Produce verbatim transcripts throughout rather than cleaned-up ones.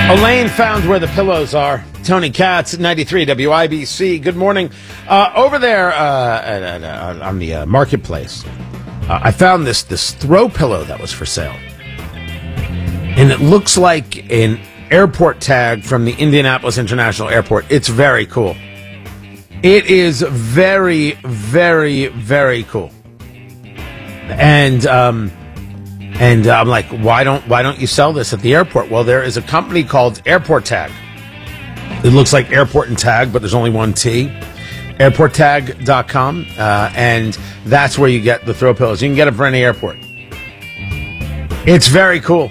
Elaine found where the pillows are. Tony Katz, ninety-three W I B C. Good morning. Uh, over there uh, at, at, uh, on the uh, marketplace, uh, I found this this throw pillow that was for sale. And it looks like an airport tag from the Indianapolis International Airport. It's very cool. It is very, very, very cool. And um, and I'm like, why don't why don't you sell this at the airport? Well, there is a company called Airport Tag. It looks like Airport and Tag, but there's only one T. airport tag dot com, uh, and that's where you get the throw pillows. You can get them for any airport. It's very cool.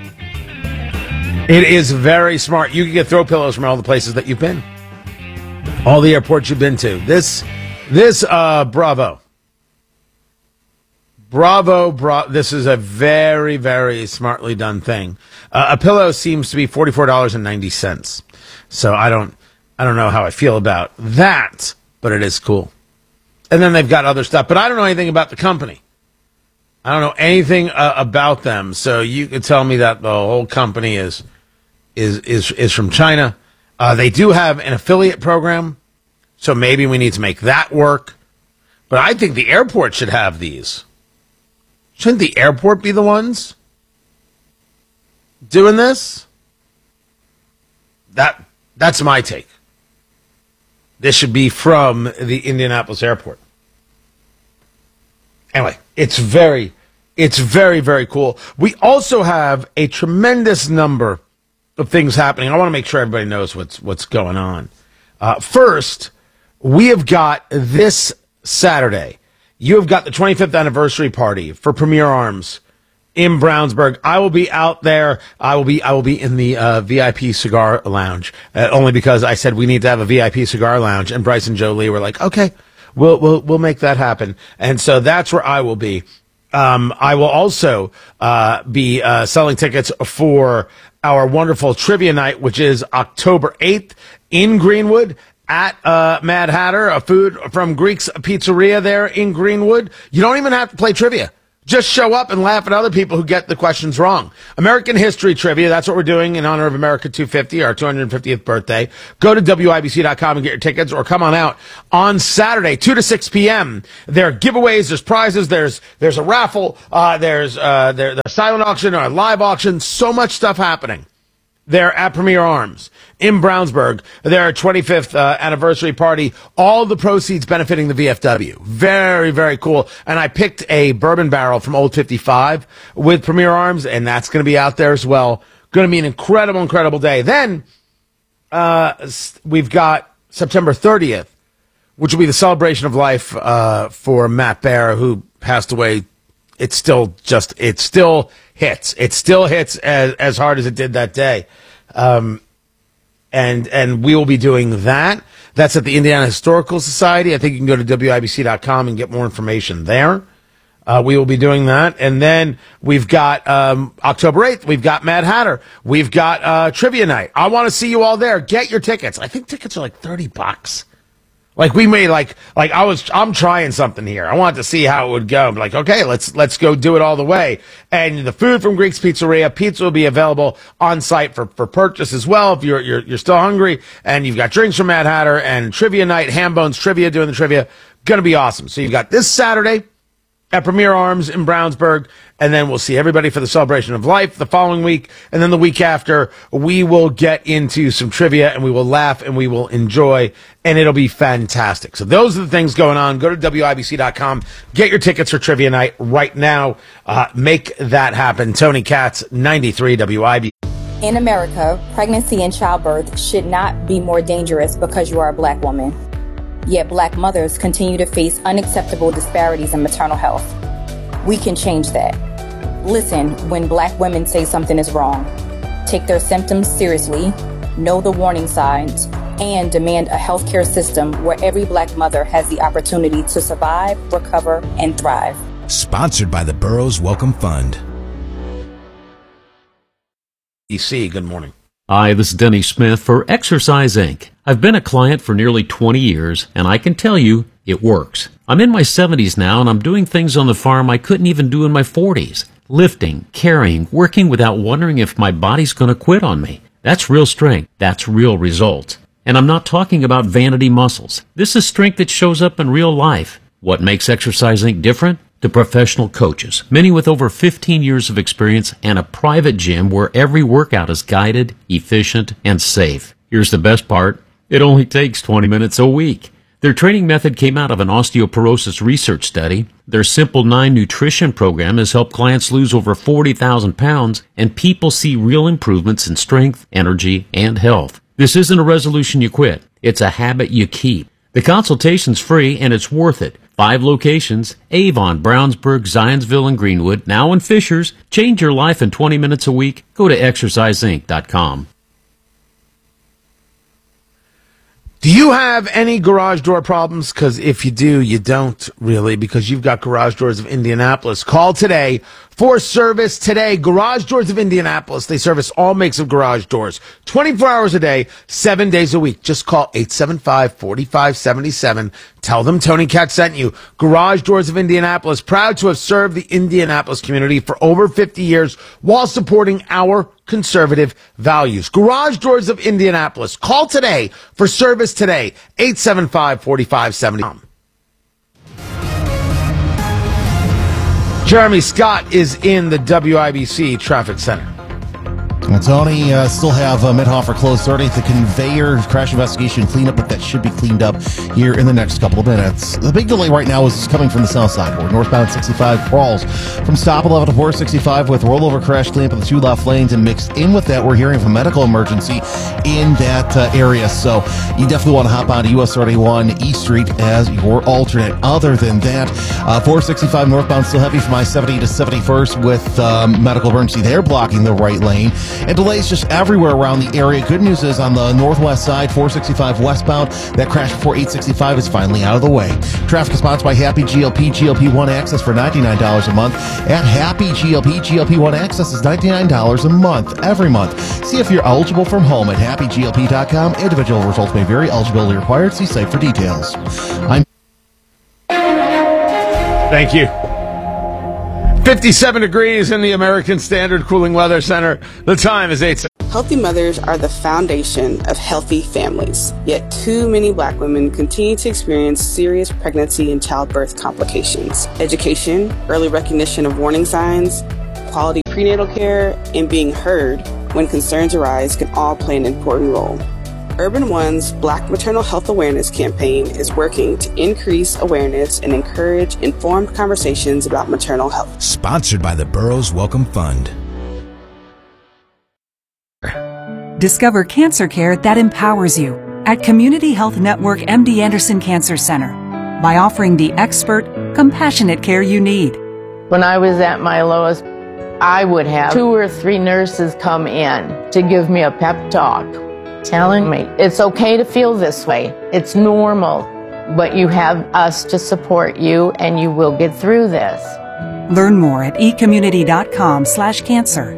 It is very smart. You can get throw pillows from all the places that you've been. All the airports you've been to. This, this, uh, bravo. Bravo, bra- this is a very, very smartly done thing. Uh, a pillow seems to be forty-four dollars and ninety cents. So I don't, I don't know how I feel about that, but it is cool. And then they've got other stuff, but I don't know anything about the company. I don't know anything uh, about them. So you could tell me that the whole company is, is, is, is from China. Uh, they do have an affiliate program, so maybe we need to make that work. But I think the airport should have these. Shouldn't the airport be the ones doing this? That that's my take. This should be from the Indianapolis airport. Anyway, it's very, it's very, very cool. We also have a tremendous number of things happening. I want to make sure everybody knows what's what's going on. Uh, first, we have got this Saturday. You have got the twenty-fifth anniversary party for Premier Arms in Brownsburg. I will be out there. I will be I will be in the uh, V I P cigar lounge, uh, only because I said we need to have a V I P cigar lounge, and Bryce and Jolie were like, okay, we'll we'll we'll make that happen. And so that's where I will be. Um, I will also uh, be uh, selling tickets for our wonderful trivia night, which is October eighth in Greenwood. At uh, Mad Hatter, a food from Greek's Pizzeria there in Greenwood. You don't even have to play trivia. Just show up and laugh at other people who get the questions wrong. American history trivia, that's what we're doing in honor of America two fifty, our two hundred fiftieth birthday. Go to W I B C dot com and get your tickets, or come on out on Saturday, two to six p.m. There are giveaways, there's prizes, there's there's a raffle, uh, there's uh, there, there's a silent auction or a live auction, so much stuff happening. They're at Premier Arms in Brownsburg. Their twenty-fifth uh, anniversary party. All the proceeds benefiting the V F W. Very, very cool. And I picked a bourbon barrel from Old fifty-five with Premier Arms, and that's going to be out there as well. Going to be an incredible, incredible day. Then uh, we've got September thirtieth, which will be the celebration of life uh, for Matt Baer, who passed away. It's still just, it still hits. It still hits as, as hard as it did that day. Um, and, and we will be doing that. That's at the Indiana Historical Society. I think you can go to W I B C dot com and get more information there. Uh, we will be doing that. And then we've got, um, October eighth, we've got Mad Hatter. We've got, uh, trivia night. I want to see you all there. Get your tickets. I think tickets are like thirty bucks. Like we made like, like I was, I'm trying something here. I wanted to see how it would go. I'm like, okay, let's, let's go do it all the way. And the food from Greek's Pizzeria, pizza will be available on site for, for purchase as well. If you're, you're, you're still hungry, and you've got drinks from Mad Hatter and trivia night, Ham Bones Trivia doing the trivia. Gonna be awesome. So you've got this Saturday at Premier Arms in Brownsburg, and then we'll see everybody for the celebration of life the following week. And then the week after, we will get into some trivia, and we will laugh, and we will enjoy, and it'll be fantastic. So those are the things going on. Go to W I B C dot com. Get your tickets for trivia night right now. Uh, make that happen. Tony Katz, ninety-three W I B C. In America, pregnancy and childbirth should not be more dangerous because you are a black woman. Yet black mothers continue to face unacceptable disparities in maternal health. We can change that. Listen when black women say something is wrong. Take their symptoms seriously, know the warning signs, and demand a healthcare system where every black mother has the opportunity to survive, recover, and thrive. Sponsored by the Burroughs Welcome Fund. E C, good morning. Hi, this is Denny Smith for Exercise Incorporated. I've been a client for nearly twenty years, and I can tell you it works. I'm in my seventies now, and I'm doing things on the farm I couldn't even do in my forties. Lifting, carrying, working without wondering if my body's going to quit on me. That's real strength. That's real results. And I'm not talking about vanity muscles. This is strength that shows up in real life. What makes Exercise Incorporated different? The professional coaches, many with over fifteen years of experience and a private gym where every workout is guided, efficient, and safe. Here's the best part. It only takes twenty minutes a week. Their training method came out of an osteoporosis research study. Their Simple nine nutrition program has helped clients lose over forty thousand pounds, and people see real improvements in strength, energy, and health. This isn't a resolution you quit. It's a habit you keep. The consultation's free, and it's worth it. Five locations: Avon, Brownsburg, Zionsville, and Greenwood. Now in Fishers. Change your life in twenty minutes a week. Go to exercise inc dot com. Do you have any garage door problems? Because if you do, you don't really, because you've got Garage Doors of Indianapolis. Call today for service today. Garage Doors of Indianapolis. They service all makes of garage doors. twenty-four hours a day, seven days a week. Just call eight seven five, four five seven seven. Tell them Tony Katz sent you. Garage Doors of Indianapolis, proud to have served the Indianapolis community for over fifty years while supporting our conservative values. Garage Doors of Indianapolis. Call today for service today. eight seven five, four five seven zero. Jeremy Scott is in the W I B C Traffic Center. And Tony, uh, still have uh, Midhofer closed starting at the conveyor crash investigation cleanup, but that should be cleaned up here in the next couple of minutes. The big delay right now is coming from the south side, where northbound sixty-five crawls from stop eleven to four sixty-five with rollover crash cleanup of the two left lanes, and mixed in with that, we're hearing of a medical emergency in that uh, area. So you definitely want to hop onto U S thirty-one East Street as your alternate. Other than that, uh, four sixty-five northbound still heavy from I seventy to seventy-first with um, medical emergency there blocking the right lane. And delays just everywhere around the area. Good news is on the northwest side, four sixty-five westbound, that crash before eight sixty-five is finally out of the way. Traffic is sponsored by Happy G L P. G L P one Access for ninety-nine dollars a month. At Happy G L P, G L P one Access is ninety-nine dollars a month, every month. See if you're eligible from home at happy G L P dot com. Individual results may vary. Eligibility required. See site for details. I'm Thank you. fifty-seven degrees in the American Standard Cooling Weather Center. The time is eight. Healthy mothers are the foundation of healthy families. Yet too many black women continue to experience serious pregnancy and childbirth complications. Education, early recognition of warning signs, quality prenatal care, and being heard when concerns arise can all play an important role. Urban One's Black Maternal Health Awareness Campaign is working to increase awareness and encourage informed conversations about maternal health. Sponsored by the Burroughs Welcome Fund. Discover cancer care that empowers you at Community Health Network M D Anderson Cancer Center by offering the expert, compassionate care you need. When I was at my lowest, I would have two or three nurses come in to give me a pep talk, telling me it's okay to feel this way. It's normal, but you have us to support you and you will get through this. Learn more at ecommunity.com slash cancer.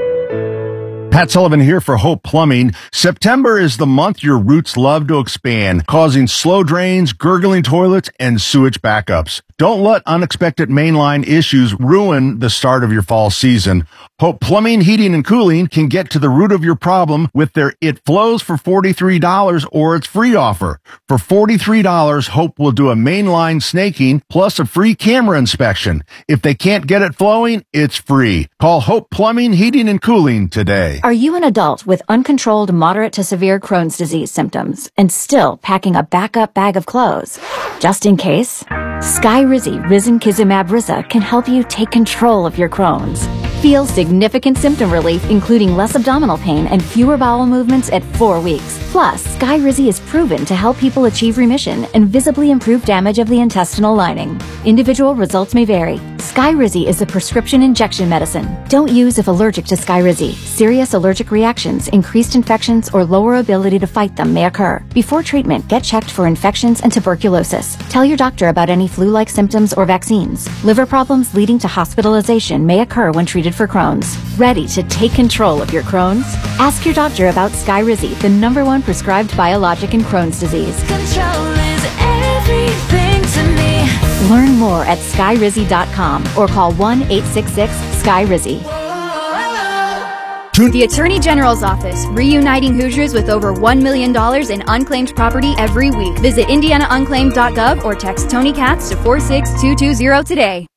Pat Sullivan here for Hope Plumbing. September is the month your roots love to expand, causing slow drains, gurgling toilets, and sewage backups. Don't let unexpected mainline issues ruin the start of your fall season. Hope Plumbing, Heating, and Cooling can get to the root of your problem with their It Flows for forty-three dollars or its free offer. For forty-three dollars, Hope will do a mainline snaking plus a free camera inspection. If they can't get it flowing, it's free. Call Hope Plumbing, Heating, and Cooling today. Are you an adult with uncontrolled moderate to severe Crohn's disease symptoms and still packing a backup bag of clothes? Just in case, Skyrizi Risankizumab Riza can help you take control of your Crohn's. Feel significant symptom relief, including less abdominal pain and fewer bowel movements at four weeks. Plus, Skyrizi is proven to help people achieve remission and visibly improve damage of the intestinal lining. Individual results may vary. Skyrizi is a prescription injection medicine. Don't use if allergic to Skyrizi. Serious allergic reactions, increased infections, or lower ability to fight them may occur. Before treatment, get checked for infections and tuberculosis. Tell your doctor about any flu-like symptoms or vaccines. Liver problems leading to hospitalization may occur when treated for Crohn's. Ready to take control of your Crohn's? Ask your doctor about Skyrizi, the number one prescribed biologic in Crohn's disease. Control is everything to me. Learn more at skyrizi dot com or call one eight six six, S K Y R I Z I. The Attorney General's Office, reuniting Hoosiers with over one million dollars in unclaimed property every week. Visit indiana unclaimed dot gov or text Tony Katz to four six two two zero today.